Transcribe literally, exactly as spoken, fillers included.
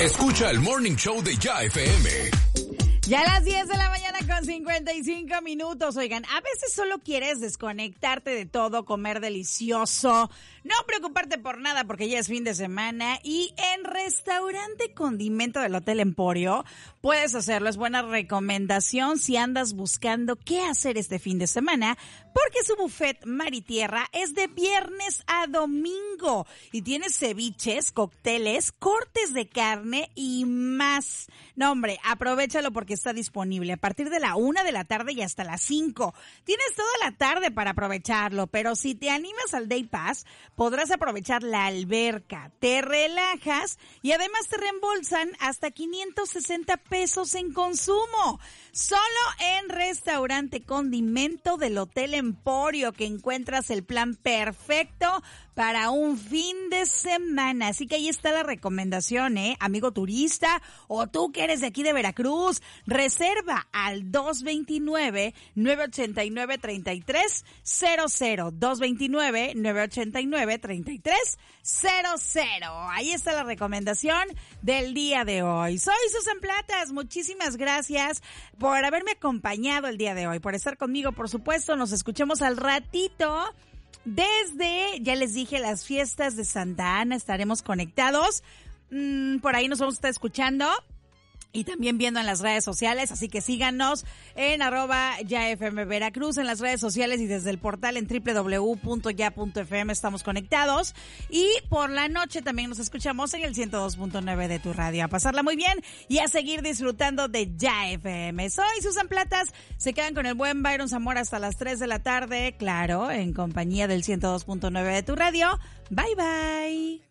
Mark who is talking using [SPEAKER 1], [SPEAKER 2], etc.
[SPEAKER 1] Escucha el Morning Show de Ya F M.
[SPEAKER 2] Ya a las diez de la mañana con cincuenta y cinco minutos. Oigan, a veces solo quieres desconectarte de todo, comer delicioso, no preocuparte por nada porque ya es fin de semana y en Restaurante Condimento del Hotel Emporio puedes hacerlo. Es buena recomendación si andas buscando qué hacer este fin de semana porque su buffet mar y tierra es de viernes a domingo y tiene ceviches, cócteles, cortes de carne y más. No, hombre, aprovéchalo porque está disponible a partir de la una de la tarde y hasta las cinco. Tienes toda la tarde para aprovecharlo, pero si te animas al Day Pass, podrás aprovechar la alberca, te relajas y además te reembolsan hasta quinientos sesenta pesos en consumo. Solo en Restaurante Condimento del Hotel Emporio que encuentras el plan perfecto para un fin de semana. Así que ahí está la recomendación, ¿eh? Amigo turista o tú que eres de aquí de Veracruz, reserva al dos dos nueve, nueve ocho nueve, tres tres cero cero. dos dos nueve, nueve ocho nueve, tres tres cero cero. Ahí está la recomendación del día de hoy. Soy Susan Platas. Muchísimas gracias por haberme acompañado el día de hoy, por estar conmigo, por supuesto. Nos escuchamos al ratito. Desde, ya les dije, las fiestas de Santa Ana estaremos conectados. Mm, por ahí nos vamos a estar escuchando y también viendo en las redes sociales, así que síganos en arroba YaFM Veracruz en las redes sociales y desde el portal en doble u doble u doble u punto ya punto f m estamos conectados. Y por la noche también nos escuchamos en el ciento dos punto nueve de tu radio. A pasarla muy bien y a seguir disfrutando de Ya F M. Soy Susan Platas, se quedan con el buen Byron Zamora hasta las tres de la tarde, claro, en compañía del ciento dos punto nueve de tu radio. Bye bye.